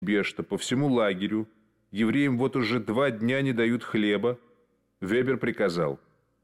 Бешта по всему лагерю. Евреям вот уже 2 дня не дают хлеба. Вебер приказал.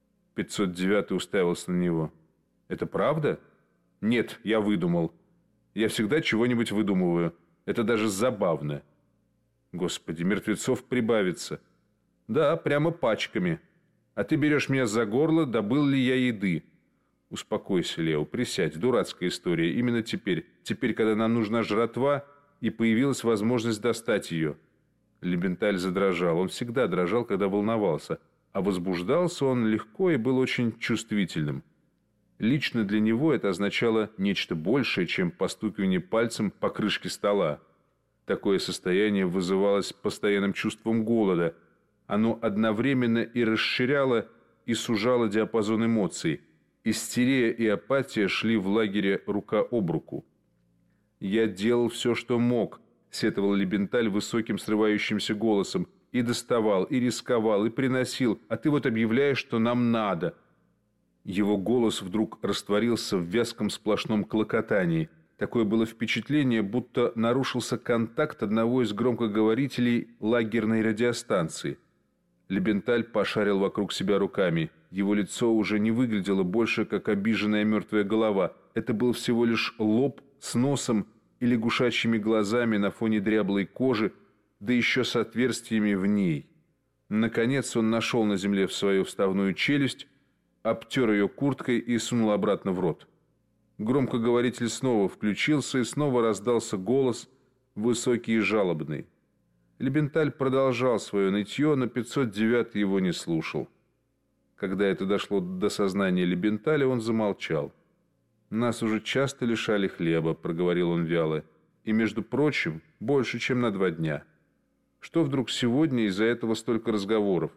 509 уставился на него. Это правда? Нет, я выдумал. Я всегда чего-нибудь выдумываю. Это даже забавно. Господи, мертвецов прибавится. Да, прямо пачками. А ты берешь меня за горло, добыл ли я еды? Успокойся, Лео, присядь. Дурацкая история. Именно теперь, когда нам нужна жратва, и появилась возможность достать ее. Лебенталь задрожал. Он всегда дрожал, когда волновался. А возбуждался он легко и был очень чувствительным. Лично для него это означало нечто большее, чем постукивание пальцем по крышке стола. Такое состояние вызывалось постоянным чувством голода. Оно одновременно и расширяло, и сужало диапазон эмоций. Истерия и апатия шли в лагере рука об руку. «Я делал все, что мог», — сетовал Лебенталь высоким срывающимся голосом, «и доставал, и рисковал, и приносил, а ты вот объявляешь, что нам надо». Его голос вдруг растворился в вязком сплошном клокотании. Такое было впечатление, будто нарушился контакт одного из громкоговорителей лагерной радиостанции. Лебенталь пошарил вокруг себя руками. Его лицо уже не выглядело больше, как обиженная мертвая голова. Это был всего лишь лоб с носом и лягушачьими глазами на фоне дряблой кожи, да еще с отверстиями в ней. Наконец он нашел на земле свою вставную челюсть, обтер ее курткой и сунул обратно в рот. Громкоговоритель снова включился, и снова раздался голос, высокий и жалобный. Лебенталь продолжал свое нытье, но 509 его не слушал. Когда это дошло до сознания Лебенталя, он замолчал. «Нас уже часто лишали хлеба», — проговорил он вяло, «и, между прочим, больше, чем на 2 дня. Что вдруг сегодня из-за этого столько разговоров?»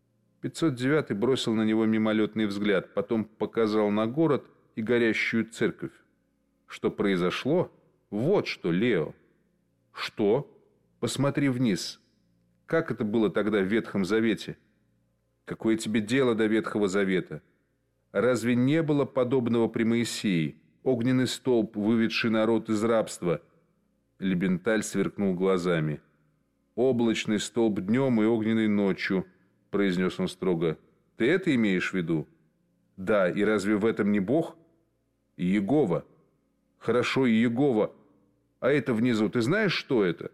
509 бросил на него мимолетный взгляд, потом показал на город и горящую церковь. «Что произошло? Вот что, Лео!» «Что? Посмотри вниз. Как это было тогда в Ветхом Завете?» «Какое тебе дело до Ветхого Завета? Разве не было подобного при Моисее? Огненный столб, выведший народ из рабства». Лебенталь сверкнул глазами. «Облачный столб днем и огненный ночью», — произнес он строго. «Ты это имеешь в виду?» «Да, и разве в этом не Бог?» «Иегова». «Хорошо, Иегова. А это внизу, ты знаешь, что это?»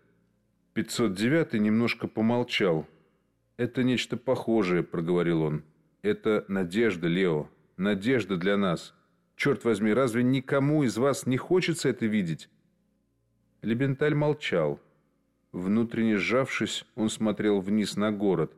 509 немножко помолчал. «Это нечто похожее», — проговорил он. «Это надежда, Лео. Надежда для нас. Черт возьми, разве никому из вас не хочется это видеть?» Лебенталь молчал. Внутренне сжавшись, он смотрел вниз на город.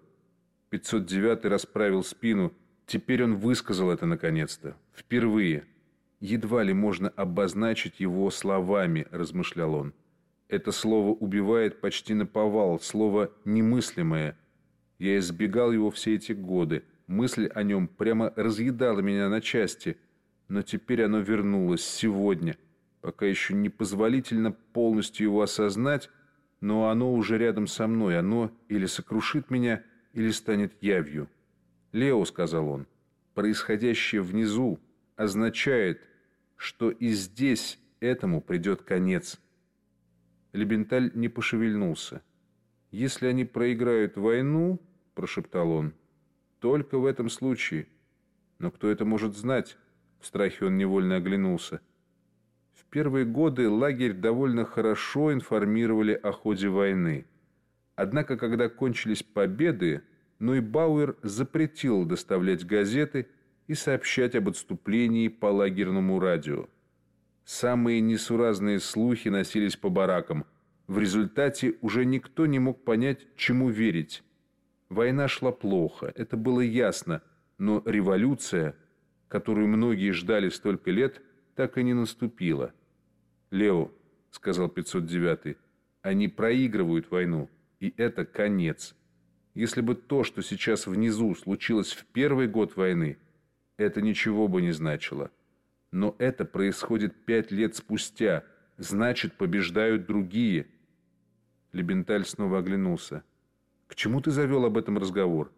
509 расправил спину. Теперь он высказал это наконец-то. Впервые. «Едва ли можно обозначить его словами», — размышлял он. «Это слово убивает почти наповал, слово немыслимое. Я избегал его все эти годы. Мысль о нем прямо разъедала меня на части. Но теперь оно вернулось сегодня. Пока еще непозволительно полностью его осознать, но оно уже рядом со мной. Оно или сокрушит меня, или станет явью». «Лео», — сказал он, — «происходящее внизу означает, что и здесь этому придет конец». Лебенталь не пошевельнулся. «Если они проиграют войну, — прошептал он, — только в этом случае. Но кто это может знать?» В страхе он невольно оглянулся. В первые годы лагерь довольно хорошо информировали о ходе войны. Однако, когда кончились победы, Нойбауэр запретил доставлять газеты и сообщать об отступлении по лагерному радио. Самые несуразные слухи носились по баракам. В результате уже никто не мог понять, чему верить. Война шла плохо, это было ясно, но революция, которую многие ждали столько лет, так и не наступила. «Лео», — сказал 509, — «они проигрывают войну, и это конец. Если бы то, что сейчас внизу, случилось в первый год войны, это ничего бы не значило. Но это происходит 5 лет спустя, значит, побеждают другие». Лебенталь снова оглянулся. «К чему ты завел об этом разговор?»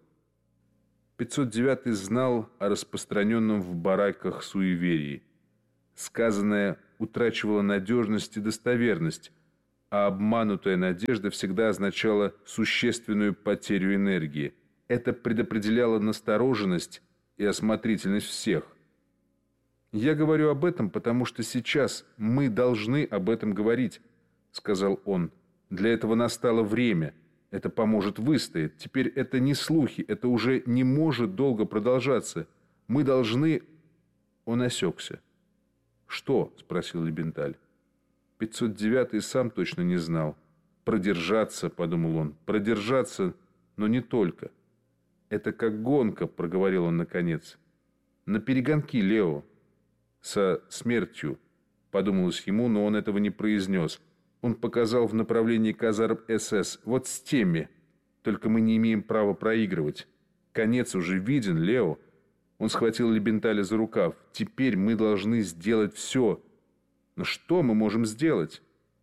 509 знал о распространенном в бараках суеверии. Сказанное утрачивало надежность и достоверность. а обманутая надежда всегда означала существенную потерю энергии. Это предопределяло настороженность и осмотрительность всех. «Я говорю об этом, потому что сейчас мы должны об этом говорить», — сказал он. «Для этого настало время. Это поможет выстоять. Теперь это не слухи, это уже не может долго продолжаться. Мы должны...» Он осекся. «Что?» — спросил Лебенталь. 509-й сам точно не знал. «Продержаться», — подумал он, — «продержаться, но не только». «Это как гонка», — проговорил он наконец. «На перегонки, Лео». «Со смертью», — подумалось ему, но он этого не произнес. Он показал в направлении казарм СС. «Вот с теми. Только мы не имеем права проигрывать. Конец уже виден, Лео». Он схватил Лебенталя за рукав. «Теперь мы должны сделать все». «Но что мы можем сделать?»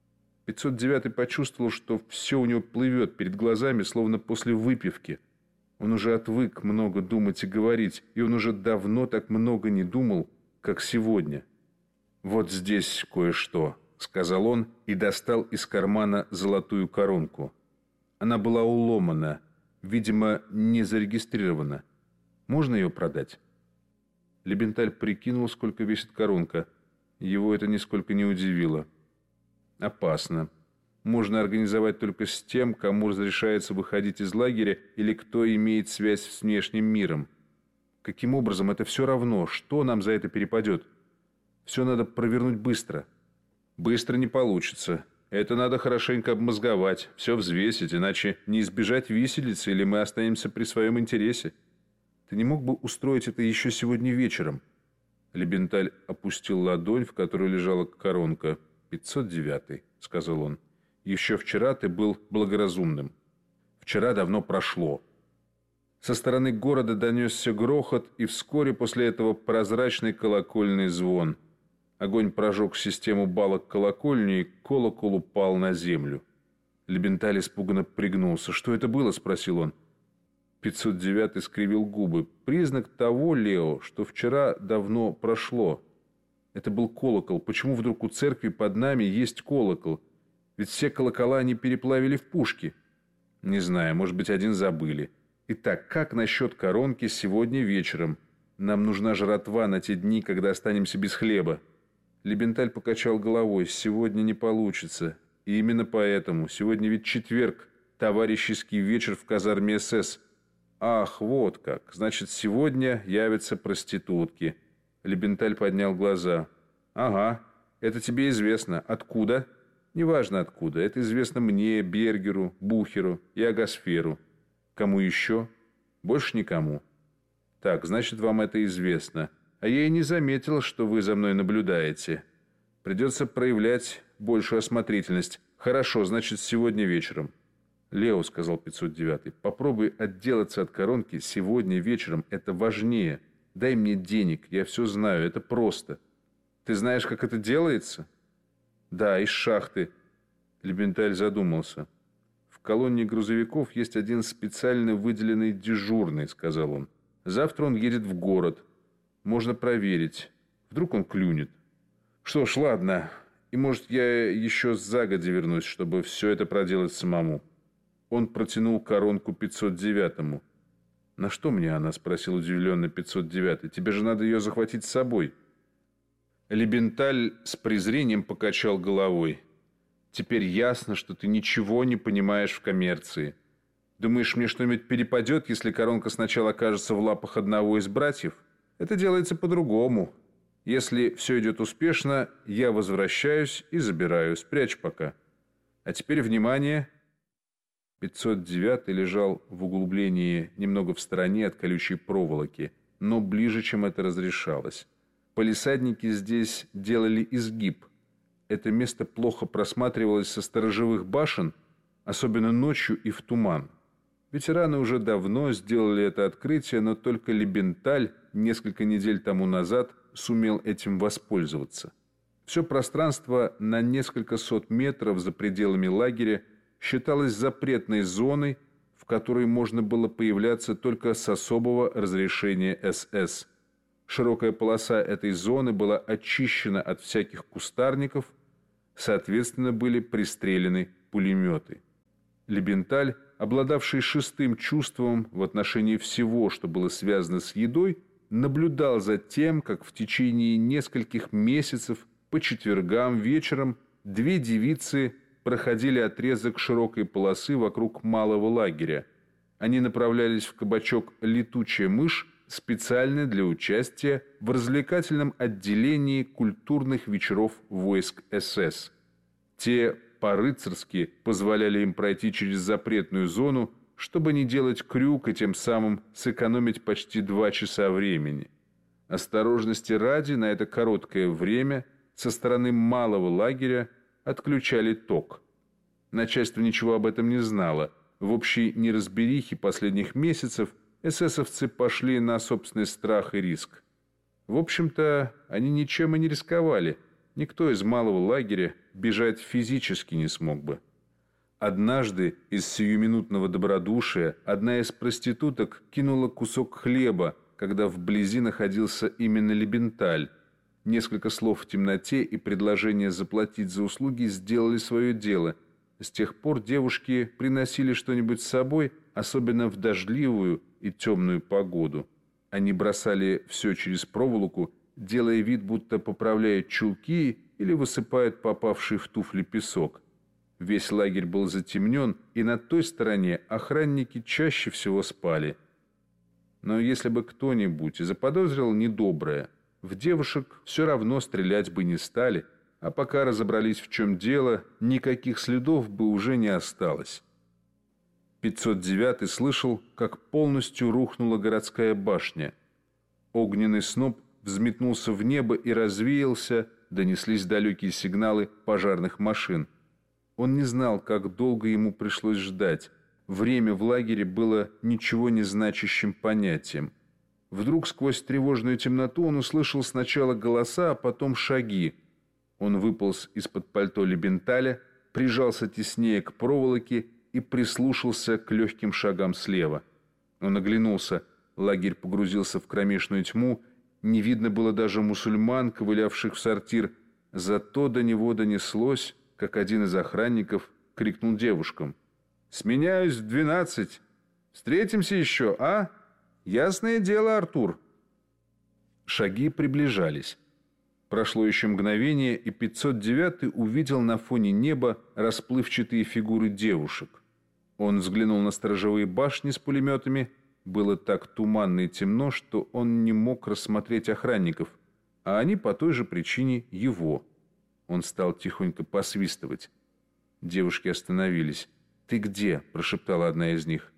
509-й почувствовал, что все у него плывет перед глазами, словно после выпивки. Он уже отвык много думать и говорить, и он уже давно так много не думал, как сегодня. «Вот здесь кое-что», — сказал он и достал из кармана золотую коронку. Она была уломана, видимо, не зарегистрирована. «Можно ее продать?» Лебенталь прикинул, сколько весит коронка. Его это нисколько не удивило. «Опасно. Можно организовать только с тем, кому разрешается выходить из лагеря или кто имеет связь с внешним миром. Каким образом, это все равно, что нам за это перепадет? Все надо провернуть быстро». «Быстро не получится. Это надо хорошенько обмозговать, все взвесить, иначе не избежать виселицы, или мы останемся при своем интересе. Ты не мог бы устроить это еще сегодня вечером?» Лебенталь опустил ладонь, в которой лежала коронка. 509-й, сказал он. «Еще вчера ты был благоразумным. Вчера давно прошло». Со стороны города донесся грохот, и вскоре после этого прозрачный колокольный звон. Огонь прожег систему балок колокольни, и колокол упал на землю. Лебенталь испуганно пригнулся. «Что это было?» — спросил он. 509-й скривил губы. «Признак того, Лео, что вчера давно прошло. Это был колокол. Почему вдруг у церкви под нами есть колокол? Ведь все колокола они переплавили в пушки». «Не знаю, может быть, один забыли. Итак, как насчет коронки сегодня вечером? Нам нужна жратва на те дни, когда останемся без хлеба». Лебенталь покачал головой. «Сегодня не получится. И именно поэтому. Сегодня ведь четверг, товарищеский вечер в казарме СС. «Ах, вот как! Значит, сегодня явятся проститутки». Лебенталь поднял глаза. «Ага, это тебе известно. Откуда?» «Неважно откуда. Это известно мне, Бергеру, Бухеру и Агасферу. Кому еще?» «Больше никому». «Так, значит, вам это известно. А я и не заметил, что вы за мной наблюдаете. Придется проявлять большую осмотрительность. Хорошо, значит, сегодня вечером». «Лео», — сказал 509-й, — «попробуй отделаться от коронки сегодня вечером. Это важнее. Дай мне денег, я все знаю, это просто». «Ты знаешь, как это делается?» «Да, из шахты». Лебенталь задумался. «В колонне грузовиков есть один специально выделенный дежурный», — сказал он. «Завтра он едет в город. Можно проверить. Вдруг он клюнет». «Что ж, ладно. И, может, я еще загодя вернусь, чтобы все это проделать самому». Он протянул коронку 509-му. «На что мне она?» — спросил удивленный 509-й. «Тебе же надо ее захватить с собой». Лебенталь с презрением покачал головой. «Теперь ясно, что ты ничего не понимаешь в коммерции. Думаешь, мне что-нибудь перепадет, если коронка сначала окажется в лапах одного из братьев? Это делается по-другому. Если все идет успешно, я возвращаюсь и забираю. Спрячь пока. А теперь внимание!» 509-й лежал в углублении немного в стороне от колючей проволоки, но ближе, чем это разрешалось. Палисадники здесь делали изгиб. Это место плохо просматривалось со сторожевых башен, особенно ночью и в туман. Ветераны уже давно сделали это открытие, но только Лебенталь несколько недель тому назад сумел этим воспользоваться. Все пространство на несколько сот метров за пределами лагеря считалось запретной зоной, в которой можно было появляться только с особого разрешения СС. Широкая полоса этой зоны была очищена от всяких кустарников, Соответственно, были пристрелены пулеметы. Лебенталь, обладавший шестым чувством в отношении всего, что было связано с едой, наблюдал за тем, как в течение нескольких месяцев по четвергам вечером две девицы проходили отрезок широкой полосы вокруг малого лагеря. Они направлялись в кабачок «Летучая мышь», специально для участия в развлекательном отделении культурных вечеров войск СС. Те по-рыцарски позволяли им пройти через запретную зону, чтобы не делать крюк и тем самым сэкономить почти 2 часа времени. Осторожности ради на это короткое время со стороны малого лагеря отключали ток. Начальство ничего об этом не знало. В общей неразберихе последних месяцев эсэсовцы пошли на собственный страх и риск. В общем-то, они ничем и не рисковали. Никто из малого лагеря бежать физически не смог бы. Однажды из сиюминутного добродушия одна из проституток кинула кусок хлеба, когда вблизи находился именно Лебенталь. Несколько слов в темноте и предложение заплатить за услуги сделали свое дело. С тех пор девушки приносили что-нибудь с собой, особенно в дождливую и темную погоду. Они бросали все через проволоку, делая вид, будто поправляют чулки или высыпают попавший в туфли песок. Весь лагерь был затемнен, и на той стороне охранники чаще всего спали. Но если бы кто-нибудь заподозрил недоброе, в девушек все равно стрелять бы не стали, а пока разобрались, в чем дело, никаких следов бы уже не осталось. 509-й слышал, как полностью рухнула городская башня. Огненный сноп взметнулся в небо и развеялся, донеслись далекие сигналы пожарных машин. Он не знал, как долго ему пришлось ждать. Время в лагере было ничего не значащим понятием. Вдруг сквозь тревожную темноту он услышал сначала голоса, а потом шаги. Он выполз из-под пальто Лебенталя, прижался теснее к проволоке и прислушался к легким шагам слева. Он оглянулся. Лагерь погрузился в кромешную тьму. Не видно было даже мусульман, ковылявших в сортир. Зато до него донеслось, как один из охранников крикнул девушкам: «Сменяюсь в 12. Встретимся еще, а? Ясное дело, Артур». Шаги приближались. Прошло еще мгновение, и 509-й увидел на фоне неба расплывчатые фигуры девушек. Он взглянул на сторожевые башни с пулеметами. Было так туманно и темно, что он не мог рассмотреть охранников, а они по той же причине его. Он стал тихонько посвистывать. Девушки остановились. «Ты где?» – прошептала одна из них.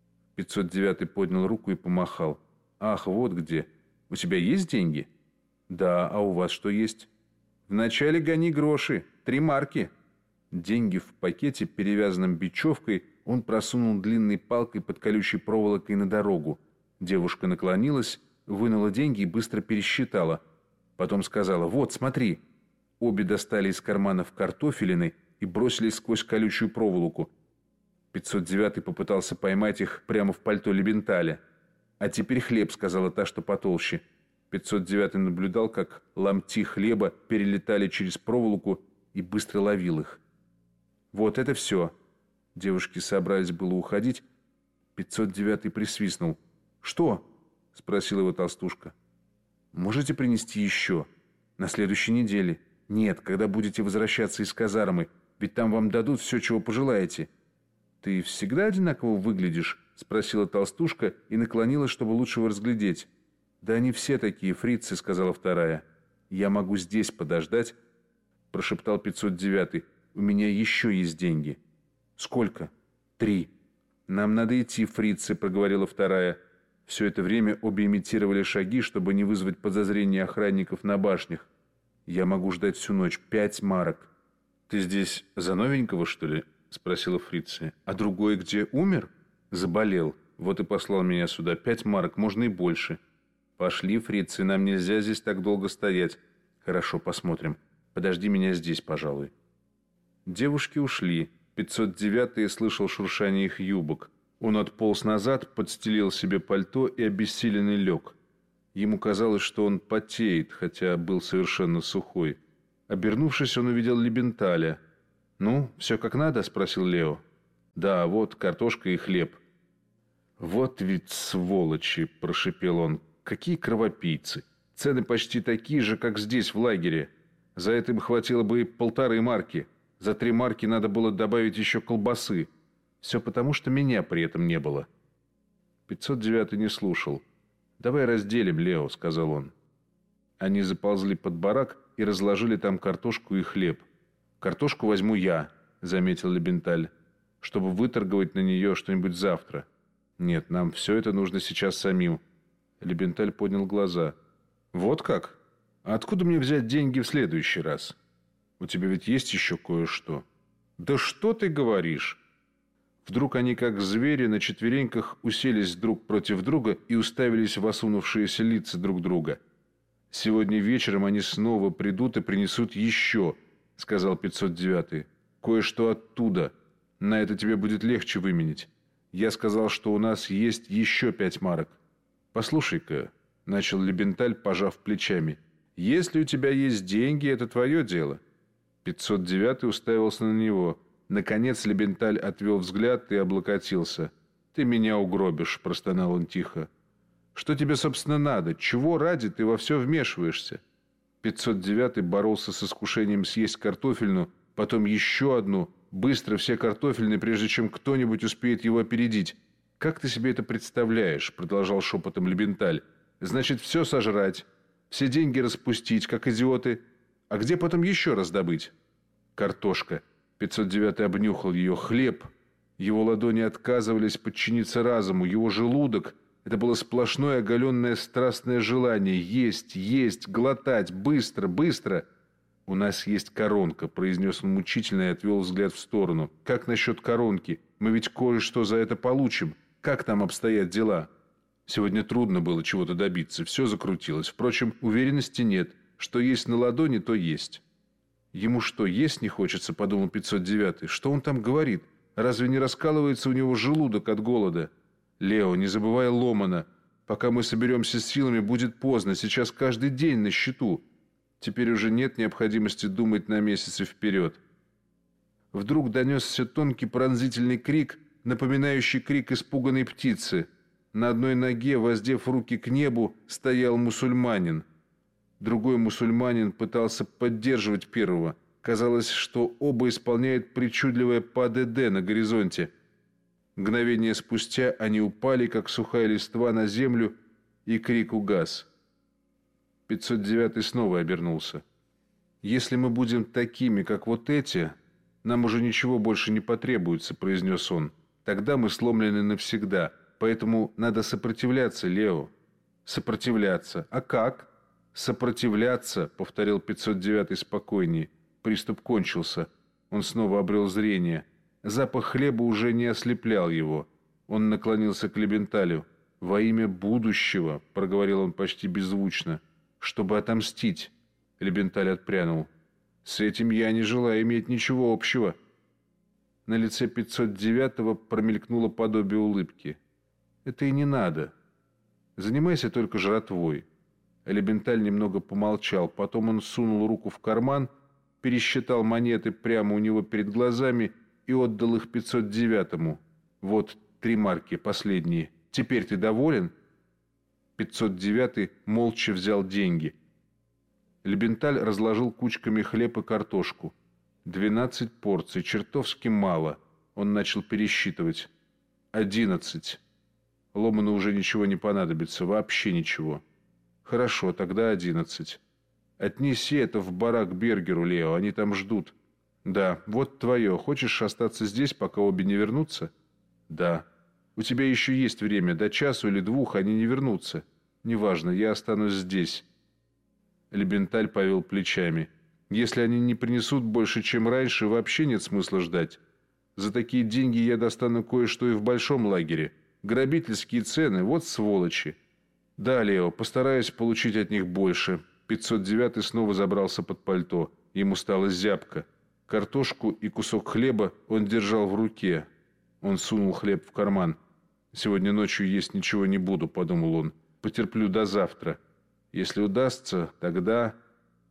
509-й поднял руку и помахал. «Ах, вот где. У тебя есть деньги?» «Да, а у вас что есть?» «Вначале гони гроши. 3 марки». Деньги в пакете, перевязанном бечевкой, он просунул длинной палкой под колючей проволокой на дорогу. Девушка наклонилась, вынула деньги и быстро пересчитала. Потом сказала: «Вот, смотри». Обе достали из карманов картофелины и бросили сквозь колючую проволоку. 509-й попытался поймать их прямо в пальто Лебенталя. «А теперь хлеб», — сказала та, что потолще. 509-й наблюдал, как ломти хлеба перелетали через проволоку, и быстро ловил их. «Вот это все». Девушки собрались было уходить. 509-й присвистнул. «Что?» — спросила его толстушка. «Можете принести еще? На следующей неделе. Нет, когда будете возвращаться из казармы, ведь там вам дадут все, чего пожелаете». «Ты всегда одинаково выглядишь?» — спросила толстушка и наклонилась, чтобы лучше его разглядеть. «Да они все такие фрицы», — сказала вторая. «Я могу здесь подождать», — прошептал 509-й. «У меня еще есть деньги». «Сколько?» 3. «Нам надо идти, фрицы», — проговорила вторая. Все это время обе имитировали шаги, чтобы не вызвать подозрения охранников на башнях. «Я могу ждать всю ночь. 5 марок». «Ты здесь за новенького, что ли?» — спросила фрица. «А другой где? Умер?» «Заболел. Вот и послал меня сюда. 5 марок, можно и больше». «Пошли, фрицы, нам нельзя здесь так долго стоять». «Хорошо, посмотрим. Подожди меня здесь, пожалуй». Девушки ушли. 509-й слышал шуршание их юбок. Он отполз назад, подстелил себе пальто и обессиленный лег. Ему казалось, что он потеет, хотя был совершенно сухой. Обернувшись, он увидел Лебенталя. «Ну, все как надо?» – спросил Лео. «Да, вот картошка и хлеб». «Вот ведь сволочи!» – прошипел он. «Какие кровопийцы! Цены почти такие же, как здесь, в лагере. За это им хватило бы и 1,5 марки. За 3 марки надо было добавить еще колбасы. Все потому, что меня при этом не было». 509 не слушал. «Давай разделим, Лео», — сказал он. Они заползли под барак и разложили там картошку и хлеб. «Картошку возьму я», — заметил Лебенталь, «чтобы выторговать на нее что-нибудь завтра». «Нет, нам все это нужно сейчас самим». Лебенталь поднял глаза. «Вот как? А откуда мне взять деньги в следующий раз? У тебя ведь есть еще кое-что». «Да что ты говоришь?» Вдруг они, как звери, на четвереньках уселись друг против друга и уставились в осунувшиеся лица друг друга. «Сегодня вечером они снова придут и принесут еще», — сказал 509. «Кое-что оттуда. На это тебе будет легче выменить. Я сказал, что у нас есть еще 5 марок». «Послушай-ка», — начал Лебенталь, пожав плечами, — «если у тебя есть деньги, это твое дело». 509 уставился на него. Наконец Лебенталь отвел взгляд и облокотился. «Ты меня угробишь», — простонал он тихо. «Что тебе, собственно, надо? Чего ради ты во все вмешиваешься?» 509 боролся с искушением съесть картофельную, потом еще одну, быстро все картофельные, прежде чем кто-нибудь успеет его опередить. «Как ты себе это представляешь?» — продолжал шепотом Лебенталь. «Значит, все сожрать, все деньги распустить, как идиоты. А где потом еще раз добыть?» «Картошка». 509 обнюхал ее. «Хлеб». Его ладони отказывались подчиниться разуму. Его желудок — это было сплошное оголенное страстное желание есть, есть, глотать, быстро, быстро. «У нас есть коронка», — произнес он мучительно и отвел взгляд в сторону. «Как насчет коронки? Мы ведь кое-что за это получим. Как там обстоят дела?» Сегодня трудно было чего-то добиться. Все закрутилось. Впрочем, уверенности нет. Что есть на ладони, то есть. «Ему что, есть не хочется?» — подумал 509. «Что он там говорит? Разве не раскалывается у него желудок от голода?» «Лео, не забывай Ломана. Пока мы соберемся с силами, будет поздно. Сейчас каждый день на счету. Теперь уже нет необходимости думать на месяцы вперед». Вдруг донесся тонкий пронзительный крик, напоминающий крик испуганной птицы. На одной ноге, воздев руки к небу, стоял мусульманин. Другой мусульманин пытался поддерживать первого. Казалось, что оба исполняют причудливое ПДД на горизонте. Мгновение спустя они упали, как сухая листва, на землю, и крик угас. 509 снова обернулся. «Если мы будем такими, как вот эти, нам уже ничего больше не потребуется», — произнес он. «Тогда мы сломлены навсегда. Поэтому надо сопротивляться, Лео». «Сопротивляться? А как?» «Сопротивляться», — повторил 509 спокойнее. Приступ кончился. Он снова обрел зрение. Запах хлеба уже не ослеплял его. Он наклонился к Лебенталю. «Во имя будущего», — проговорил он почти беззвучно, — «чтобы отомстить». Лебенталь отпрянул. «С этим я не желаю иметь ничего общего». На лице 509-го промелькнуло подобие улыбки. «Это и не надо. Занимайся только жратвой». Лебенталь немного помолчал. Потом он сунул руку в карман, пересчитал монеты прямо у него перед глазами и отдал их 509-му. «Вот 3 марки, последние. Теперь ты доволен?» 509-й молча взял деньги. Лебенталь разложил кучками хлеб и картошку. 12 порций, чертовски мало. Он начал пересчитывать. 11. Ломану уже ничего не понадобится, вообще ничего. «Хорошо, тогда 11. Отнеси это в барак Бергеру, Лео, они там ждут». «Да, вот твое. Хочешь остаться здесь, пока обе не вернутся?» «Да». «У тебя еще есть время. До часу или 2 они не вернутся». «Неважно, я останусь здесь». Лебенталь повел плечами. «Если они не принесут больше, чем раньше, вообще нет смысла ждать. За такие деньги я достану кое-что и в большом лагере. Грабительские цены, вот сволочи». «Да, Лео, постараюсь получить от них больше». 509 снова забрался под пальто. Ему стало зябко. Картошку и кусок хлеба он держал в руке. Он сунул хлеб в карман. «Сегодня ночью есть ничего не буду», — подумал он. «Потерплю до завтра. Если удастся, тогда...»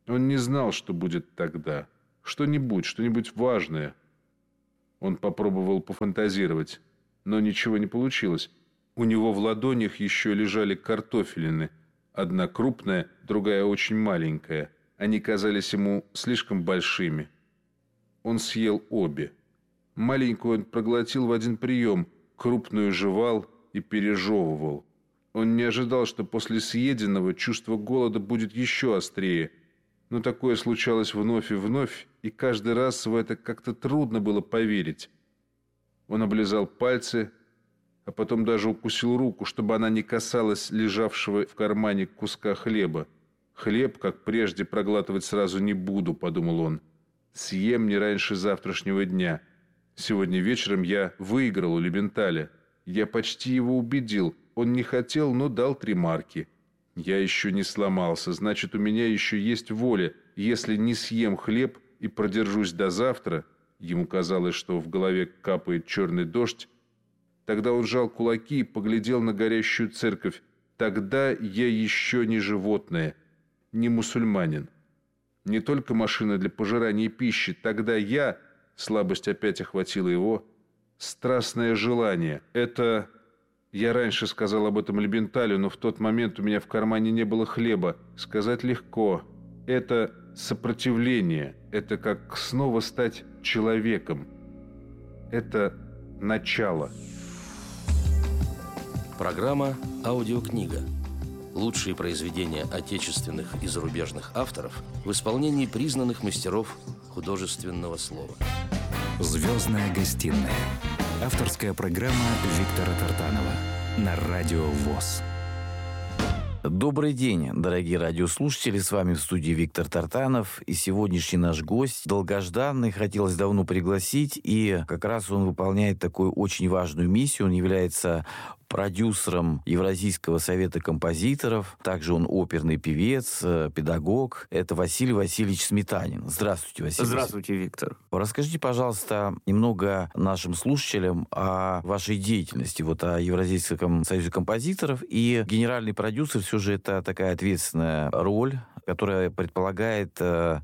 Он не знал, что будет тогда. Что-нибудь важное. Он попробовал пофантазировать, но ничего не получилось. У него в ладонях еще лежали картофелины. Одна крупная, другая очень маленькая. Они казались ему слишком большими. Он съел обе. Маленькую он проглотил в один прием, крупную жевал и пережевывал. Он не ожидал, что после съеденного чувство голода будет еще острее. Но такое случалось вновь и вновь, и каждый раз в это как-то трудно было поверить. Он облизал пальцы, а потом даже укусил руку, чтобы она не касалась лежавшего в кармане куска хлеба. «Хлеб, как прежде, проглатывать сразу не буду», — подумал он. «Съем не раньше завтрашнего дня. Сегодня вечером я выиграл у Лебенталя. Я почти его убедил. Он не хотел, но дал 3 марки. Я еще не сломался, значит, у меня еще есть воля. Если не съем хлеб и продержусь до завтра...» Ему казалось, что в голове капает черный дождь. Тогда он сжал кулаки и поглядел на горящую церковь. «Тогда я еще не животное, не мусульманин. Не только машина для пожирания пищи. Тогда я...» Слабость опять охватила его. «Страстное желание. Это...» Я раньше сказал об этом Лебенталю, но в тот момент у меня в кармане не было хлеба. Сказать легко. Это сопротивление. Это как снова стать человеком. Это начало. Программа «Аудиокнига». Лучшие произведения отечественных и зарубежных авторов в исполнении признанных мастеров художественного слова. «Звездная гостиная». Авторская программа Виктора Тартанова на Радио ВОС. Добрый день, дорогие радиослушатели. С вами в студии Виктор Тартанов. И сегодняшний наш гость долгожданный, хотелось давно пригласить. И как раз он выполняет такую очень важную миссию. Он является продюсером Евразийского совета композиторов. Также он оперный певец, педагог. Это Василий Васильевич Сметанин. Здравствуйте, Василий. Здравствуйте, Виктор. Расскажите, пожалуйста, немного нашим слушателям о вашей деятельности, вот о Евразийском союзе композиторов. И генеральный продюсер все же это такая ответственная роль, которая предполагает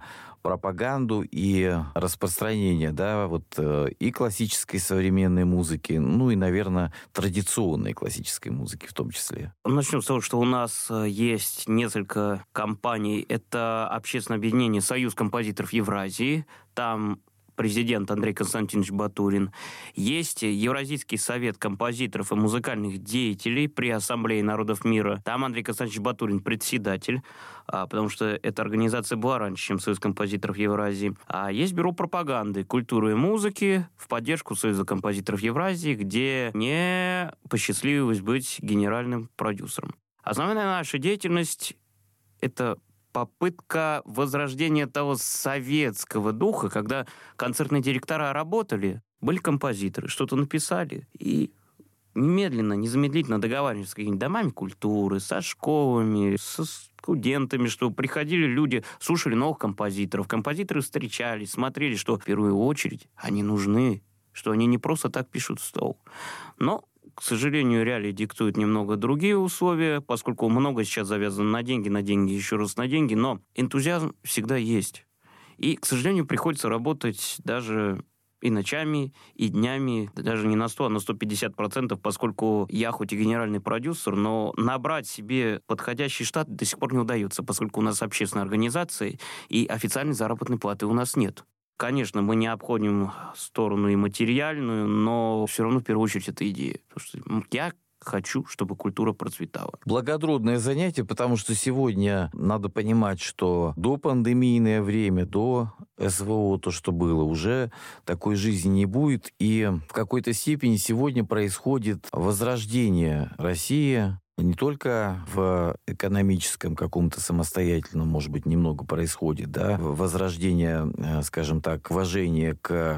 пропаганду и распространение, да, вот и классической современной музыки, ну и, наверное, традиционной классической музыки в том числе. Начнем с того, что у нас есть несколько компаний. Это общественное объединение «Союз композиторов Евразии». Там президент Андрей Константинович Батурин. Есть Евразийский совет композиторов и музыкальных деятелей при Ассамблее народов мира. Там Андрей Константинович Батурин председатель, потому что эта организация была раньше, чем Союз композиторов Евразии. А есть Бюро пропаганды, культуры и музыки в поддержку Союза композиторов Евразии, где мне посчастливилось быть генеральным продюсером. Основная наша деятельность — это попытка возрождения того советского духа, когда концертные директора работали, были композиторы, что-то написали, и немедленно, незамедлительно договаривались с какими-то домами культуры, со школами, со студентами, что приходили люди, слушали новых композиторов. Композиторы встречались, смотрели, что в первую очередь они нужны, что они не просто так пишут в стол. Но к сожалению, реалии диктуют немного другие условия, поскольку много сейчас завязано на деньги, еще раз на деньги, но энтузиазм всегда есть. И, к сожалению, приходится работать даже и ночами, и днями, даже не на 100, а на 150%, поскольку я хоть и генеральный продюсер, но набрать себе подходящий штат до сих пор не удается, поскольку у нас общественная организация, и официальной заработной платы у нас нет. Конечно, мы не обходим сторону и материальную, но все равно в первую очередь это идея. Потому что я хочу, чтобы культура процветала. Благородное занятие, потому что сегодня надо понимать, что до пандемийное время, до СВО, то, что было, уже такой жизни не будет. И в какой-то степени сегодня происходит возрождение России. Не только в экономическом каком-то самостоятельном, может быть, немного происходит, да, возрождение, скажем так, уважения к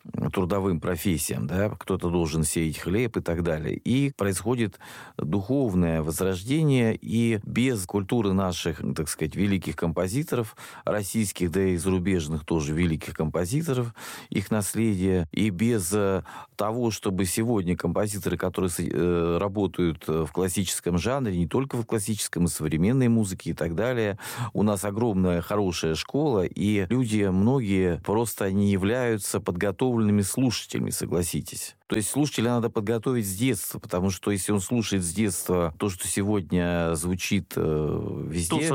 трудовым профессиям, да, кто-то должен сеять хлеб и так далее. И происходит духовное возрождение, и без культуры наших, так сказать, великих композиторов, российских, да и зарубежных тоже великих композиторов, их наследия, и без того, чтобы сегодня композиторы, которые работают в классическом жанре, не только в классическом, и современной музыке и так далее, у нас огромная хорошая школа, и люди, многие, просто не являются подготовленными слушателями, согласитесь. То есть слушателя надо подготовить с детства, потому что если он слушает с детства то, что сегодня звучит везде...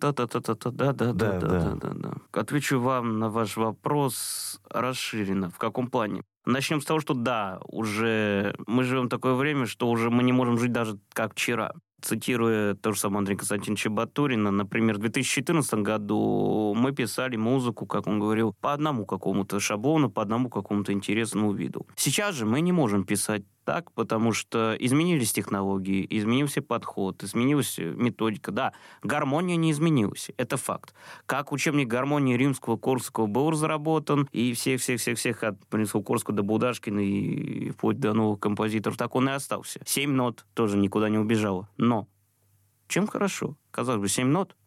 Да. Отвечу вам на ваш вопрос расширенно. В каком плане? Начнем с того, что да, уже мы живем в такое время, что уже мы не можем жить даже как вчера. Цитируя то же самое Андрея Константиновича Батурина, например, в 2014 году мы писали музыку, как он говорил, по одному какому-то шаблону, по одному какому-то интересному виду. Сейчас же мы не можем писать так, потому что изменились технологии, изменился подход, изменилась методика. Да, гармония не изменилась, это факт. Как учебник гармонии Римского-Корсакова был разработан, и всех от Римского-Корсакова до Булдашкина и вплоть до новых композиторов, так он и остался. 7 нот тоже никуда не убежало. Но чем хорошо? Казалось бы, 7 нот,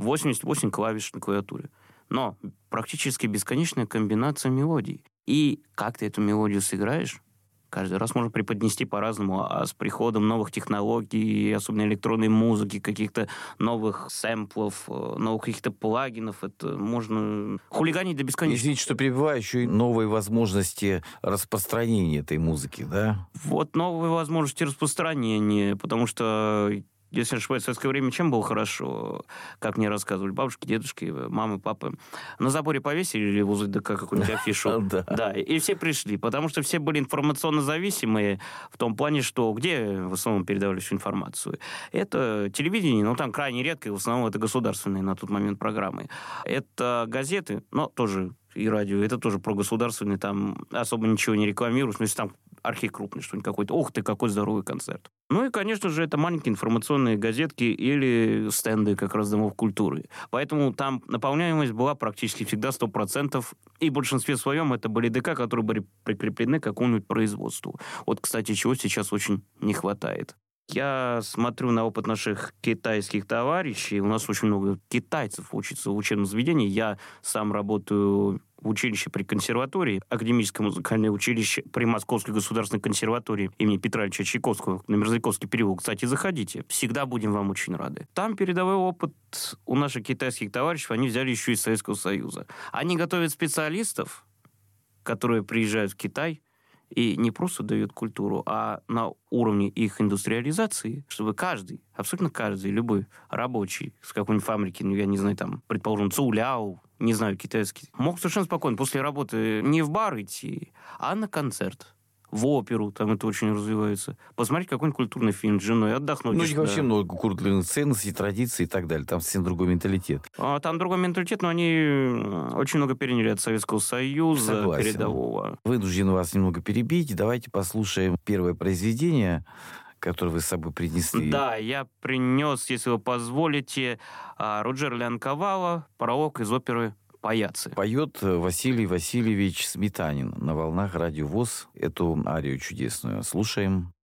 88 клавиш на клавиатуре. Но практически бесконечная комбинация мелодий. И как ты эту мелодию сыграешь, каждый раз можно преподнести по-разному, а с приходом новых технологий, особенно электронной музыки, каких-то новых сэмплов, новых каких-то плагинов, это можно хулиганить до бесконечности. Извините, что перебиваю, еще и новые возможности распространения этой музыки, да? Вот новые возможности распространения, потому что... Если не ошибаюсь, в советское время чем было хорошо? Как мне рассказывали бабушки, дедушки, мамы, папы. На заборе повесили возле ДК какую-нибудь афишу. Да, и все пришли, потому что все были информационно зависимые в том плане, что где в основном передавали всю информацию. Это телевидение, но там крайне редко, и в основном это государственные на тот момент программы. Это газеты, но тоже и радио, это тоже прогосударственные, там особо ничего не рекламируют, но если там архив крупный, что-нибудь какой-то, ух ты, какой здоровый концерт. Ну и, конечно же, это маленькие информационные газетки или стенды как раз домов культуры. Поэтому там наполняемость была практически всегда 100%, и в большинстве своем это были ДК, которые были прикреплены к какому-нибудь производству. Вот, кстати, чего сейчас очень не хватает. Я смотрю на опыт наших китайских товарищей. У нас очень много китайцев учатся в учебном заведении. Я сам работаю в училище при консерватории, академическое музыкальное училище при Московской государственной консерватории имени Петра Ильича Чайковского на Мерзляковский переулок. Кстати, заходите. Всегда будем вам очень рады. Там передовой опыт у наших китайских товарищей они взяли еще из Советского Союза. Они готовят специалистов, которые приезжают в Китай, и не просто дают культуру, а на уровне их индустриализации, чтобы каждый, абсолютно каждый, любой рабочий с какой-нибудь фабрики, ну, я не знаю, там, предположим, Цуляо, не знаю, китайский, мог совершенно спокойно после работы не в бар идти, а на концерт. В оперу, там это очень развивается. Посмотреть какой-нибудь культурный фильм с женой, отдохнуть. Ну, у них вообще много культурных ценностей, традиций и так далее. Там совсем другой менталитет. Там другой менталитет, но они очень много переняли от Советского Союза. Согласен. Передового. Вынужден вас немного перебить. Давайте послушаем первое произведение, которое вы с собой принесли. Да, я принес, если вы позволите, Руджера Лянковала, пролог из оперы «Паяцы». Поет Василий Васильевич Сметанин на волнах Радио ВОС эту арию чудесную. Слушаем.